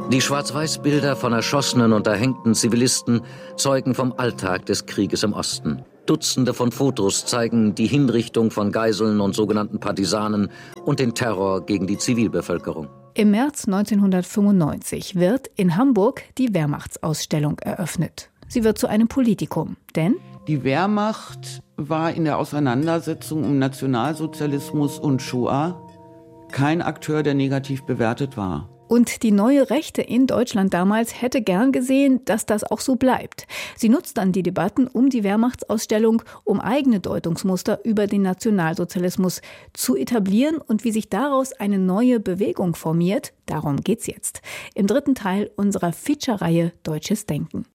Die Schwarz-Weiß-Bilder von erschossenen und erhängten Zivilisten zeugen vom Alltag des Krieges im Osten. Dutzende von Fotos zeigen die Hinrichtung von Geiseln und sogenannten Partisanen und den Terror gegen die Zivilbevölkerung. Im März 1995 wird in Hamburg die Wehrmachtsausstellung eröffnet. Sie wird zu einem Politikum, denn die Wehrmacht war in der Auseinandersetzung um Nationalsozialismus und Shoah kein Akteur, der negativ bewertet war. Und die neue Rechte in Deutschland damals hätte gern gesehen, dass das auch so bleibt. Sie nutzt dann die Debatten um die Wehrmachtsausstellung, um eigene Deutungsmuster über den Nationalsozialismus zu etablieren und wie sich daraus eine neue Bewegung formiert. Darum geht's jetzt. Im 3. Teil unserer Feature-Reihe Deutsches Denken.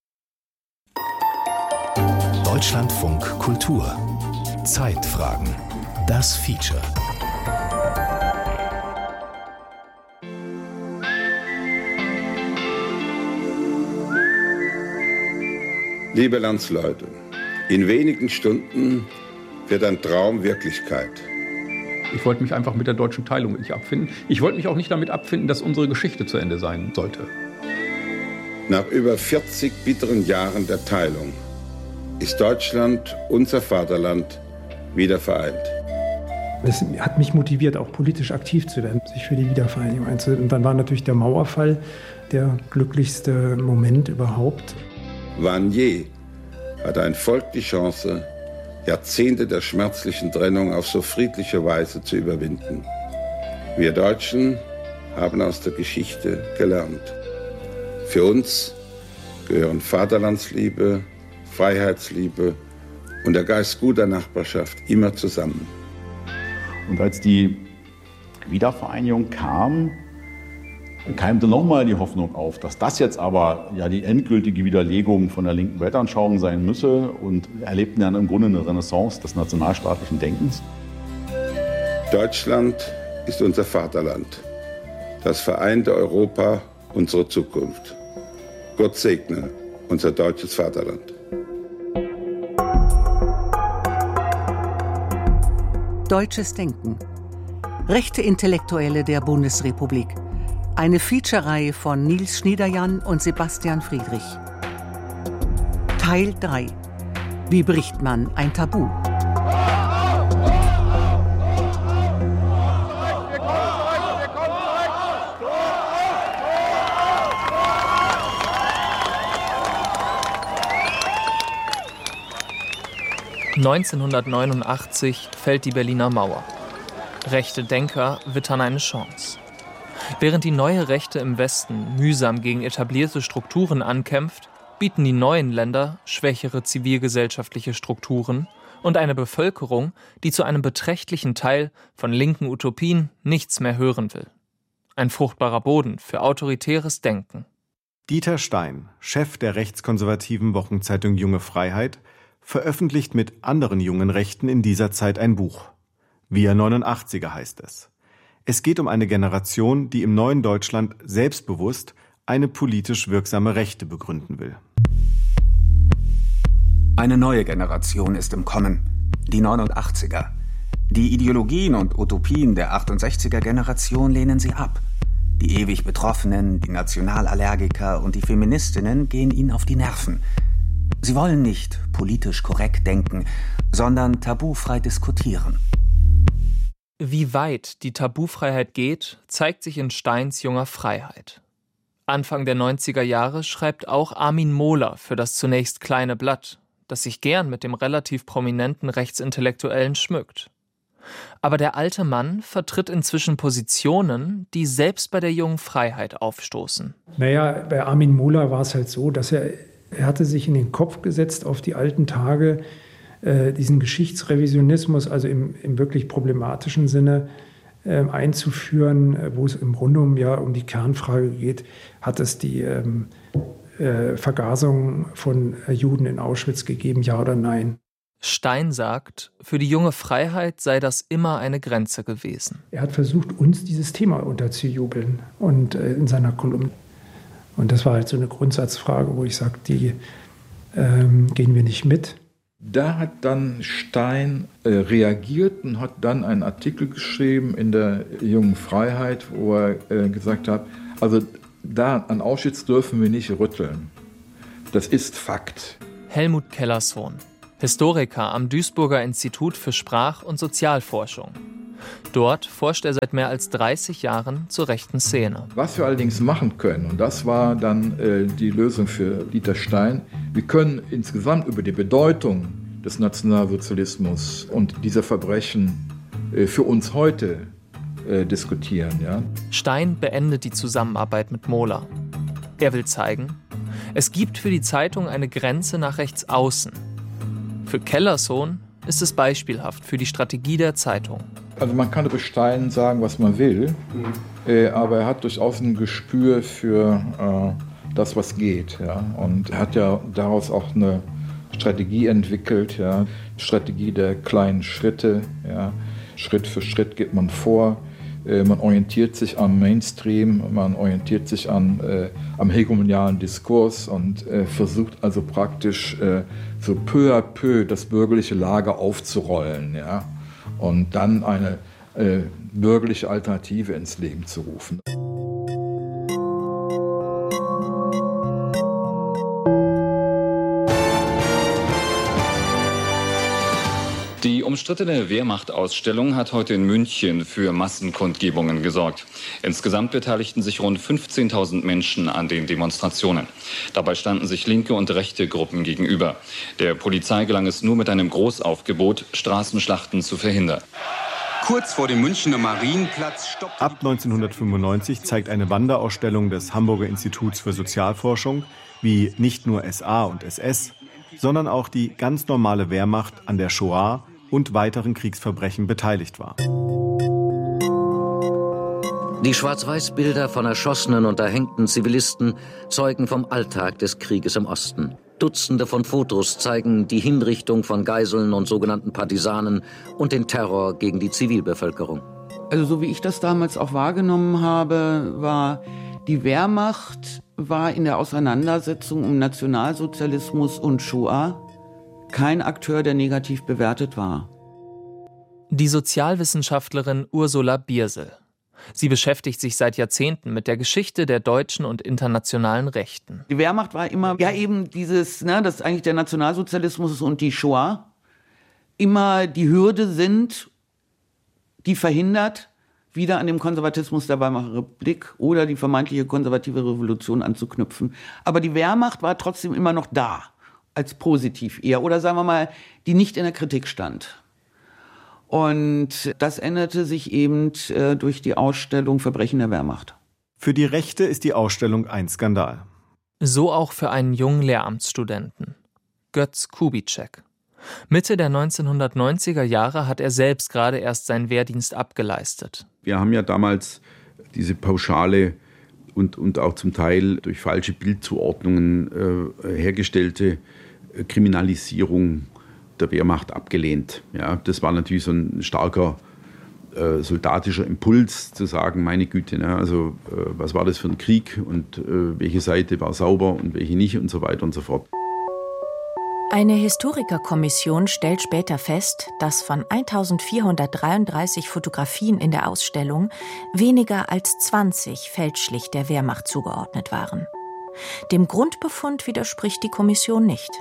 Deutschlandfunk Kultur. Zeitfragen. Das Feature. Liebe Landsleute, in wenigen Stunden wird ein Traum Wirklichkeit. Ich wollte mich einfach mit der deutschen Teilung nicht abfinden. Ich wollte mich auch nicht damit abfinden, dass unsere Geschichte zu Ende sein sollte. Nach über 40 bitteren Jahren der Teilung ist Deutschland, unser Vaterland, wieder vereint. Es hat mich motiviert, auch politisch aktiv zu werden, sich für die Wiedervereinigung einzusetzen. Und dann war natürlich der Mauerfall der glücklichste Moment überhaupt. Wann je hatte ein Volk die Chance, Jahrzehnte der schmerzlichen Trennung auf so friedliche Weise zu überwinden. Wir Deutschen haben aus der Geschichte gelernt. Für uns gehören Vaterlandsliebe, Freiheitsliebe und der Geist guter Nachbarschaft immer zusammen. Und als die Wiedervereinigung kam, keimte nochmal die Hoffnung auf, dass das jetzt aber ja die endgültige Widerlegung von der linken Weltanschauung sein müsse, und erlebten dann im Grunde eine Renaissance des nationalstaatlichen Denkens. Deutschland ist unser Vaterland, das vereinte Europa, unsere Zukunft. Gott segne unser deutsches Vaterland. Deutsches Denken. Rechte Intellektuelle der Bundesrepublik. Eine Feature-Reihe von Nils Schniederjan und Sebastian Friedrich. Teil 3. Wie bricht man ein Tabu? (1989) fällt die Berliner Mauer. Rechte Denker wittern eine Chance. Während die neue Rechte im Westen mühsam gegen etablierte Strukturen ankämpft, bieten die neuen Länder schwächere zivilgesellschaftliche Strukturen und eine Bevölkerung, die zu einem beträchtlichen Teil von linken Utopien nichts mehr hören will. Ein fruchtbarer Boden für autoritäres Denken. Dieter Stein, Chef der rechtskonservativen Wochenzeitung Junge Freiheit, veröffentlicht mit anderen jungen Rechten in dieser Zeit ein Buch. Wir 89er heißt es. Es geht um eine Generation, die im neuen Deutschland selbstbewusst eine politisch wirksame Rechte begründen will. Eine neue Generation ist im Kommen, die 89er. Die Ideologien und Utopien der 68er-Generation lehnen sie ab. Die ewig Betroffenen, die Nationalallergiker und die Feministinnen gehen ihnen auf die Nerven. Sie wollen nicht politisch korrekt denken, sondern tabufrei diskutieren. Wie weit die Tabufreiheit geht, zeigt sich in Steins Junger Freiheit. Anfang der 90er Jahre schreibt auch Armin Mohler für das zunächst kleine Blatt, das sich gern mit dem relativ prominenten Rechtsintellektuellen schmückt. Aber der alte Mann vertritt inzwischen Positionen, die selbst bei der Jungen Freiheit aufstoßen. Naja, bei Armin Mohler war es halt so, dass er hatte sich in den Kopf gesetzt, auf die alten Tage diesen Geschichtsrevisionismus, also im wirklich problematischen Sinne, einzuführen, wo es im Grunde um die Kernfrage geht, hat es die Vergasung von Juden in Auschwitz gegeben, ja oder nein? Stein sagt, für die Junge Freiheit sei das immer eine Grenze gewesen. Er hat versucht, uns dieses Thema unterzujubeln und in seiner Kolumne. Und das war halt so eine Grundsatzfrage, wo ich sage, die gehen wir nicht mit. Da hat dann Stein reagiert und hat dann einen Artikel geschrieben in der Jungen Freiheit, wo er gesagt hat, also Da an Auschwitz dürfen wir nicht rütteln. Das ist Fakt. Helmut Kellersohn, Historiker am Duisburger Institut für Sprach- und Sozialforschung. Dort forscht er seit mehr als 30 Jahren zur rechten Szene. Was wir allerdings machen können, und das war dann die Lösung für Dieter Stein, wir können insgesamt über die Bedeutung des Nationalsozialismus und dieser Verbrechen für uns heute diskutieren. Ja? Stein beendet die Zusammenarbeit mit Mohler. Er will zeigen, es gibt für die Zeitung eine Grenze nach rechts außen. Für Kellersohn ist es beispielhaft für die Strategie der Zeitung. Also man kann über Stein sagen, was man will, aber er hat durchaus ein Gespür für das, was geht. Ja? Und er hat ja daraus auch eine Strategie entwickelt, ja? Strategie der kleinen Schritte. Ja? Schritt für Schritt geht man vor, man orientiert sich am Mainstream, man orientiert sich am hegemonialen Diskurs und versucht also praktisch so peu à peu das bürgerliche Lager aufzurollen, ja? Und dann eine bürgerliche Alternative ins Leben zu rufen. Die umstrittene Wehrmachtausstellung hat heute in München für Massenkundgebungen gesorgt. Insgesamt beteiligten sich rund 15.000 Menschen an den Demonstrationen. Dabei standen sich linke und rechte Gruppen gegenüber. Der Polizei gelang es nur mit einem Großaufgebot, Straßenschlachten zu verhindern. Kurz vor dem Münchner Marienplatz stoppt... Ab 1995 zeigt eine Wanderausstellung des Hamburger Instituts für Sozialforschung, wie nicht nur SA und SS, sondern auch die ganz normale Wehrmacht an der Shoah und weiteren Kriegsverbrechen beteiligt war. Die Schwarz-Weiß-Bilder von erschossenen und erhängten Zivilisten zeugen vom Alltag des Krieges im Osten. Dutzende von Fotos zeigen die Hinrichtung von Geiseln und sogenannten Partisanen und den Terror gegen die Zivilbevölkerung. Also so wie ich das damals auch wahrgenommen habe, war die Wehrmacht in der Auseinandersetzung um Nationalsozialismus und Shoah kein Akteur, der negativ bewertet war. Die Sozialwissenschaftlerin Ursula Biersel. Sie beschäftigt sich seit Jahrzehnten mit der Geschichte der deutschen und internationalen Rechten. Die Wehrmacht war immer, ja eben dieses, das ist eigentlich der Nationalsozialismus und die Shoah, immer die Hürde sind, die verhindert, wieder an dem Konservatismus der Weimarer Republik oder die vermeintliche konservative Revolution anzuknüpfen. Aber die Wehrmacht war trotzdem immer noch da, als positiv eher, oder sagen wir mal, die nicht in der Kritik stand. Und das änderte sich eben durch die Ausstellung Verbrechen der Wehrmacht. Für die Rechte ist die Ausstellung ein Skandal. So auch für einen jungen Lehramtsstudenten, Götz Kubitschek. Mitte der 1990er Jahre hat er selbst gerade erst seinen Wehrdienst abgeleistet. Wir haben ja damals diese pauschale und auch zum Teil durch falsche Bildzuordnungen hergestellte Kriminalisierung der Wehrmacht abgelehnt. Ja, das war natürlich so ein starker soldatischer Impuls, zu sagen, meine Güte, also was war das für ein Krieg und welche Seite war sauber und welche nicht und so weiter und so fort. Eine Historikerkommission stellt später fest, dass von 1433 Fotografien in der Ausstellung weniger als 20 fälschlich der Wehrmacht zugeordnet waren. Dem Grundbefund widerspricht die Kommission nicht.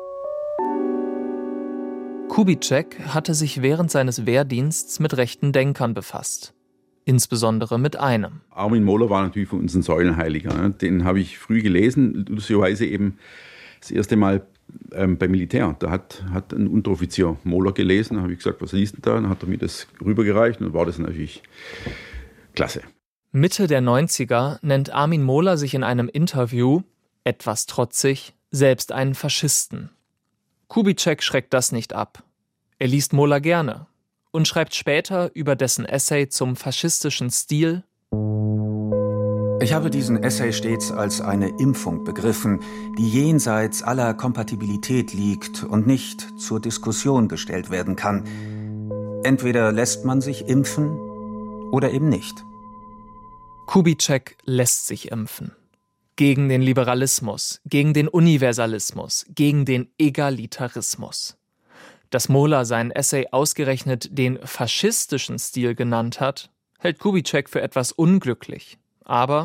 Kubitschek hatte sich während seines Wehrdienstes mit rechten Denkern befasst. Insbesondere mit einem. Armin Mohler war natürlich für uns ein Säulenheiliger. Den habe ich früh gelesen, lustigerweise eben das erste Mal beim Militär. Da hat ein Unteroffizier Mohler gelesen, da habe ich gesagt, was liest denn da? Dann hat er mir das rübergereicht und war das natürlich klasse. Mitte der 90er nennt Armin Mohler sich in einem Interview, etwas trotzig, selbst einen Faschisten. Kubitschek schreckt das nicht ab. Er liest Mohler gerne und schreibt später über dessen Essay zum faschistischen Stil: Ich habe diesen Essay stets als eine Impfung begriffen, die jenseits aller Kompatibilität liegt und nicht zur Diskussion gestellt werden kann. Entweder lässt man sich impfen oder eben nicht. Kubitschek lässt sich impfen. Gegen den Liberalismus, gegen den Universalismus, gegen den Egalitarismus. Dass Mohler seinen Essay ausgerechnet den faschistischen Stil genannt hat, hält Kubitschek für etwas unglücklich. Aber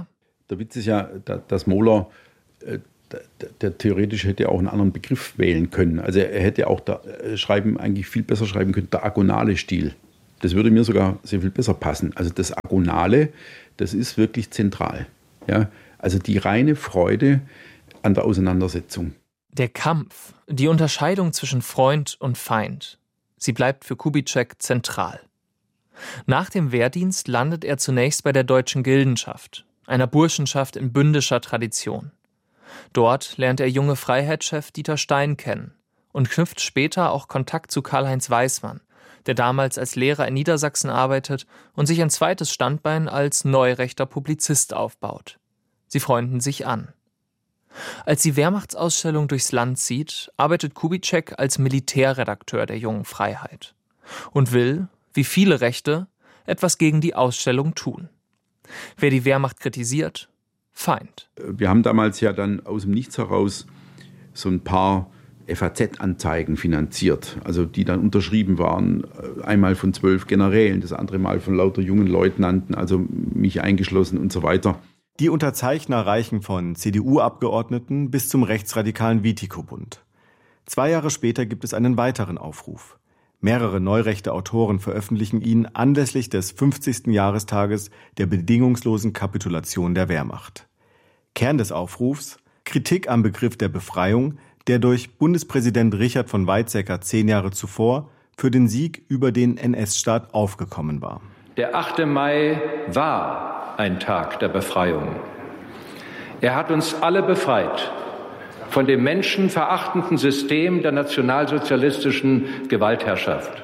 Der Witz ist ja, dass Mohler, der theoretisch hätte auch einen anderen Begriff wählen können. Also er hätte auch eigentlich viel besser schreiben können, der agonale Stil. Das würde mir sogar sehr viel besser passen. Also das Agonale, das ist wirklich zentral. Ja? Also die reine Freude an der Auseinandersetzung. Der Kampf, die Unterscheidung zwischen Freund und Feind, sie bleibt für Kubitschek zentral. Nach dem Wehrdienst landet er zunächst bei der Deutschen Gildenschaft, einer Burschenschaft in bündischer Tradition. Dort lernt er junge Freiheitschef Dieter Stein kennen und knüpft später auch Kontakt zu Karl-Heinz Weismann, der damals als Lehrer in Niedersachsen arbeitet und sich ein zweites Standbein als neurechter Publizist aufbaut. Sie freunden sich an. Als die Wehrmachtsausstellung durchs Land zieht, arbeitet Kubitschek als Militärredakteur der Jungen Freiheit und will, wie viele Rechte, etwas gegen die Ausstellung tun. Wer die Wehrmacht kritisiert, Feind. Wir haben damals ja dann aus dem Nichts heraus so ein paar FAZ-Anzeigen finanziert, also die dann unterschrieben waren, einmal von 12 Generälen, das andere Mal von lauter jungen Leutnanten, also mich eingeschlossen und so weiter. Die Unterzeichner reichen von CDU-Abgeordneten bis zum rechtsradikalen Witiko-Bund. 2 Jahre später gibt es einen weiteren Aufruf. Mehrere neurechte Autoren veröffentlichen ihn anlässlich des 50. Jahrestages der bedingungslosen Kapitulation der Wehrmacht. Kern des Aufrufs: Kritik am Begriff der Befreiung, der durch Bundespräsident Richard von Weizsäcker 10 Jahre zuvor für den Sieg über den NS-Staat aufgekommen war. Der 8. Mai war ein Tag der Befreiung. Er hat uns alle befreit von dem menschenverachtenden System der nationalsozialistischen Gewaltherrschaft.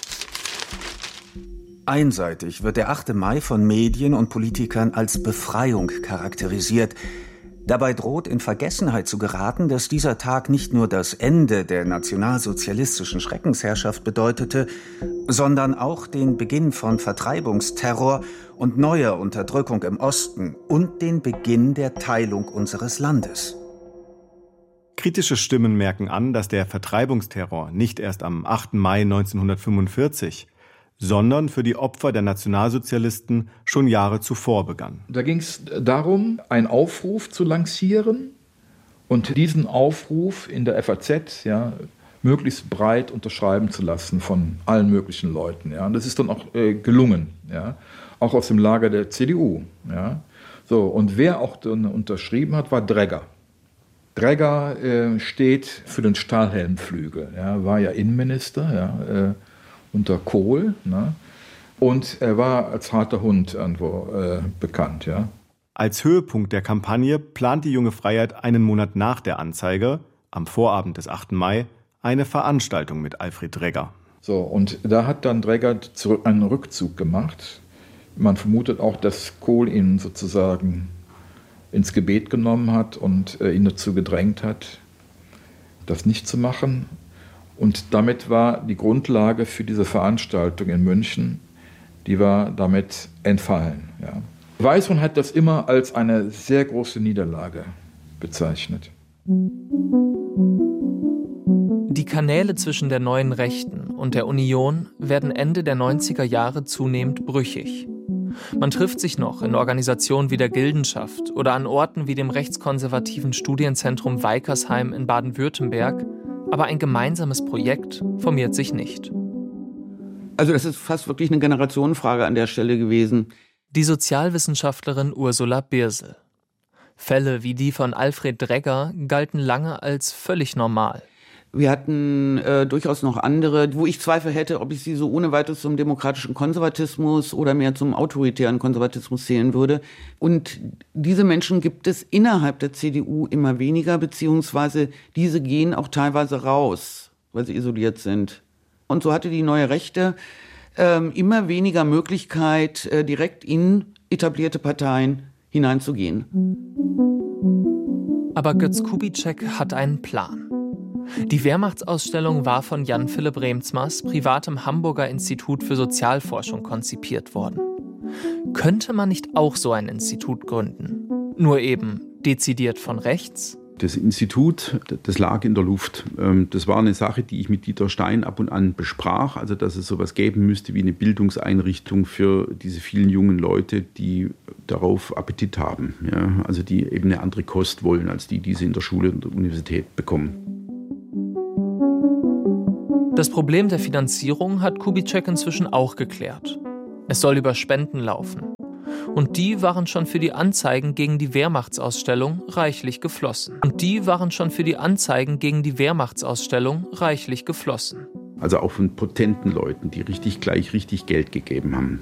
Einseitig wird der 8. Mai von Medien und Politikern als Befreiung charakterisiert. Dabei droht in Vergessenheit zu geraten, dass dieser Tag nicht nur das Ende der nationalsozialistischen Schreckensherrschaft bedeutete, sondern auch den Beginn von Vertreibungsterror und neuer Unterdrückung im Osten und den Beginn der Teilung unseres Landes. Kritische Stimmen merken an, dass der Vertreibungsterror nicht erst am 8. Mai 1945, sondern für die Opfer der Nationalsozialisten schon Jahre zuvor begann. Da ging es darum, einen Aufruf zu lancieren und diesen Aufruf in der FAZ möglichst breit unterschreiben zu lassen von allen möglichen Leuten. Ja. Und das ist dann auch gelungen, auch aus dem Lager der CDU. Ja. So, und wer auch dann unterschrieben hat, war Dregger. Dregger steht für den Stahlhelmflügel, war ja Innenminister unter Kohl, ne? Und er war als harter Hund irgendwo bekannt. Ja. Als Höhepunkt der Kampagne plant die Junge Freiheit einen Monat nach der Anzeige, am Vorabend des 8. Mai, eine Veranstaltung mit Alfred Dregger. So, und da hat dann Dregger einen Rückzug gemacht. Man vermutet auch, dass Kohl ihn sozusagen ins Gebet genommen hat und ihn dazu gedrängt hat, das nicht zu machen. Und damit war die Grundlage für diese Veranstaltung in München, die war damit entfallen. Ja. Weismann hat das immer als eine sehr große Niederlage bezeichnet. Die Kanäle zwischen der neuen Rechten und der Union werden Ende der 90er Jahre zunehmend brüchig. Man trifft sich noch in Organisationen wie der Gildenschaft oder an Orten wie dem rechtskonservativen Studienzentrum Weikersheim in Baden-Württemberg, aber ein gemeinsames Projekt formiert sich nicht. Also das ist fast wirklich eine Generationenfrage an der Stelle gewesen. Die Sozialwissenschaftlerin Ursula Birsel. Fälle wie die von Alfred Dregger galten lange als völlig normal. Wir hatten durchaus noch andere, wo ich Zweifel hätte, ob ich sie so ohne weiteres zum demokratischen Konservatismus oder mehr zum autoritären Konservatismus zählen würde. Und diese Menschen gibt es innerhalb der CDU immer weniger, beziehungsweise diese gehen auch teilweise raus, weil sie isoliert sind. Und so hatte die neue Rechte immer weniger Möglichkeit, direkt in etablierte Parteien hineinzugehen. Aber Götz Kubitschek hat einen Plan. Die Wehrmachtsausstellung war von Jan Philipp Reemtsmas privatem Hamburger Institut für Sozialforschung konzipiert worden. Könnte man nicht auch so ein Institut gründen? Nur eben dezidiert von rechts Das Institut, das lag in der Luft. Das war eine Sache, die ich mit Dieter Stein ab und an besprach, also dass es sowas geben müsste wie eine Bildungseinrichtung für diese vielen jungen Leute, die darauf Appetit haben, ja? Also die eben eine andere Kost wollen, als die sie in der Schule und der Universität bekommen. Das Problem der Finanzierung hat Kubitschek inzwischen auch geklärt. Es soll über Spenden laufen. Und die waren schon für die Anzeigen gegen die Wehrmachtsausstellung reichlich geflossen. Also auch von potenten Leuten, die richtig Geld gegeben haben.